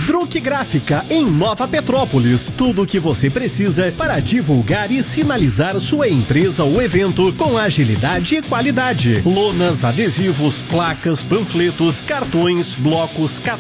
Druck Gráfica, em Nova Petrópolis. Tudo o que você precisa para divulgar e sinalizar sua empresa ou evento com agilidade e qualidade. Lonas, adesivos, placas, panfletos, cartões, blocos,